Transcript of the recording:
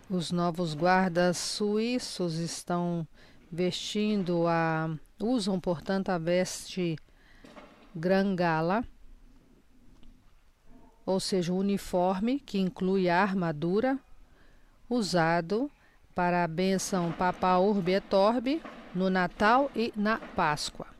Os novos guardas suíços usam, portanto, a veste Gran Gala, ou seja, o uniforme que inclui a armadura, usado para a bênção Papal Urbi et Orbi no Natal e na Páscoa.